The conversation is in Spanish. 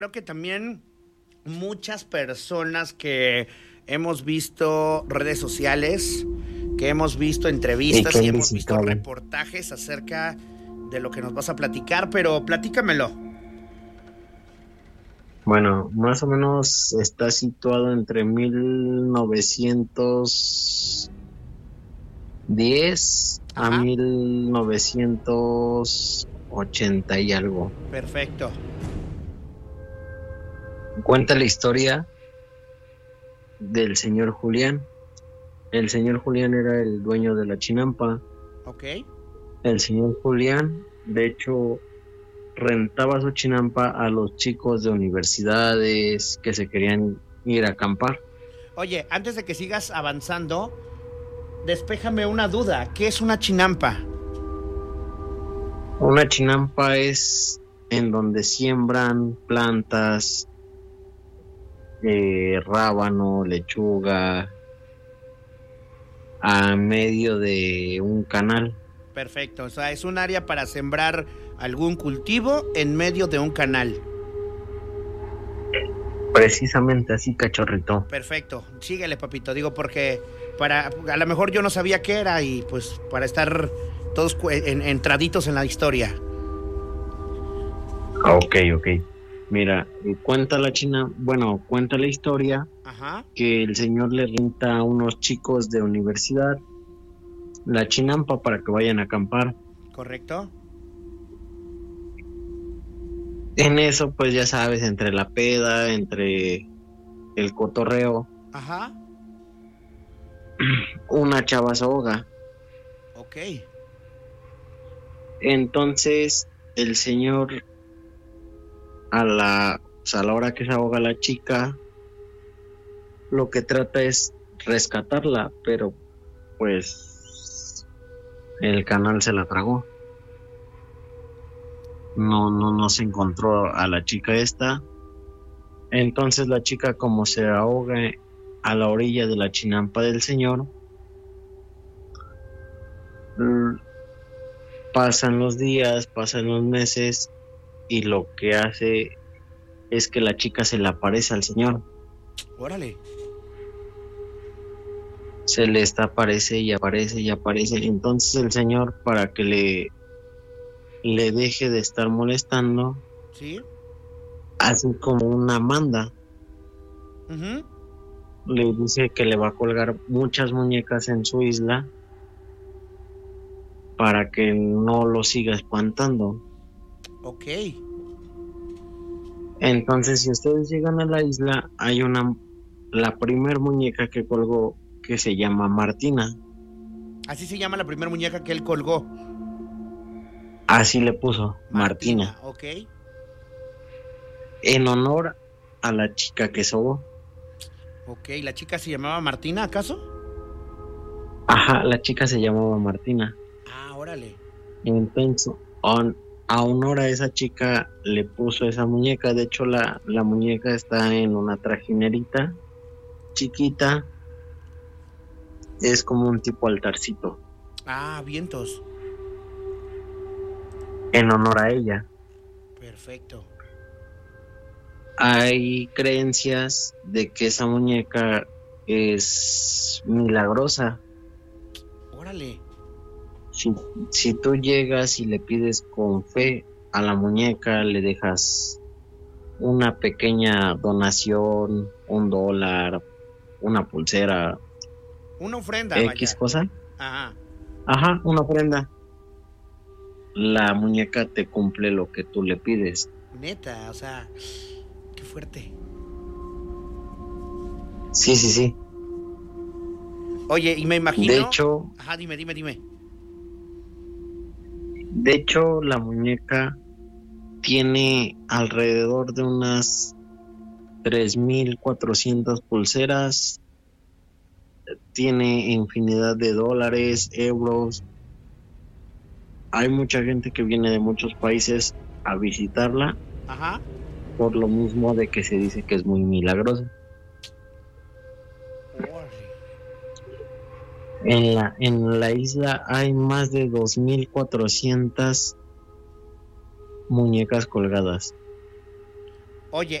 Creo que también muchas personas que hemos visto redes sociales, que hemos visto y que entrevistas y han hemos visto visitado. reportajes acerca de lo que nos vas a platicar, pero platícamelo. Bueno, más o menos está situado entre 1910 a Ajá, 1980 y algo. perfecto. Cuenta la historia del señor Julián. El señor Julián era el dueño de la chinampa. Ok, El señor Julián, de hecho, rentaba su chinampa a los chicos de universidades que se querían ir a acampar. oye, antes de que sigas avanzando, despéjame una duda. ¿Qué es una chinampa? Una chinampa es en donde siembran plantas, rábano, lechuga, a medio de un canal. Perfecto, o sea, es un área para sembrar algún cultivo en medio de un canal. Precisamente así, cachorrito. Perfecto, síguele, papito. Digo, porque a lo mejor yo no sabía qué era y pues para estar todos entraditos en la historia. Ok, ok. Mira, cuenta la historia Ajá, que el señor le renta a unos chicos de universidad la chinampa para que vayan a acampar. correcto. En eso, pues ya sabes, entre la peda, entre el cotorreo, Ajá, una chava se ahoga. ok. Entonces, el señor, pues, a la hora que se ahoga la chica, lo que trata es rescatarla, pero pues el canal se la tragó. No se encontró a la chica esta. Entonces la chica, como se ahoga a la orilla de la chinampa del señor, mm, pasan los días, pasan los meses, y lo que hace es que la chica se le aparece al señor. Órale. Se le aparece y aparece y aparece. Entonces el señor, para que le deje de estar molestando, ¿Sí? hace como una manda. Uh-huh. Le dice que le va a colgar muchas muñecas en su isla para que no lo siga espantando. Ok. Entonces, si ustedes llegan a la isla, hay la primer muñeca que colgó, que se llama Martina. Así se llama la primera muñeca que él colgó. Así le puso, Martina, Martina, ok. en honor a la chica que sobó. Ok, ¿la chica se llamaba Martina, acaso? Ajá, la chica se llamaba Martina. Ah, órale. Entonces, a honor a esa chica le puso esa muñeca. De hecho, la muñeca está en una trajinerita chiquita. Es como un tipo altarcito Ah, vientos. en honor a ella. Perfecto. Hay creencias de que esa muñeca es milagrosa. Órale. Si tú llegas y le pides con fe a la muñeca, le dejas una pequeña donación, $1, una pulsera, Una ofrenda, X vaya. cosa. Ajá. Ajá, una ofrenda. La muñeca te cumple lo que tú le pides. Neta, o sea, qué fuerte. Sí, sí, sí. Oye, y me imagino. De hecho, Ajá, dime. la muñeca tiene alrededor de unas 3,400 pulseras. Tiene infinidad de dólares, euros. Hay mucha gente que viene de muchos países a visitarla, Ajá. por lo mismo de que se dice que es muy milagrosa. Órale. En la isla hay más de 2,400 muñecas colgadas. Oye,